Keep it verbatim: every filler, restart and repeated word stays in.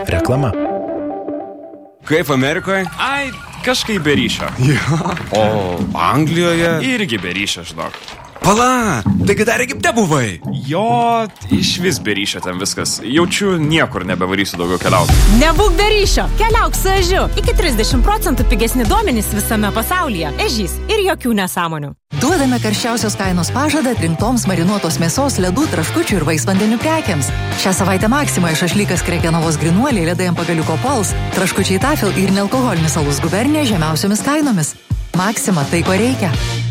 Reklama. Kaip Amerikoje? Ai, kažkaip be ryšio. Jo. O Anglijoje? irgi be ryšio, žinok. Pala, taigi dar Egipte buvai? Jo, iš vis be ryšio ten viskas. Jaučiu, niekur nebevarysiu daugiau keliauti. Nebūk be ryšio, keliauk su Ežiu. Iki trisdešimt procentų pigesni duomenys visame pasaulyje. Ežys ir jokių nesąmonių. Duodame karščiausios kainos pažadą rinktoms marinuotos mėsos, ledų, traškučių ir vaisvandenių prekiams. Šią savaitę Maksimoje šašlykas Krekenovos grynuoliai, ledai ant pagaliuko Pals, traškučiai Tafel ir nealkoholinis alus Gubernija žemiausiomis kainomis. Maksima, tai ko reikia.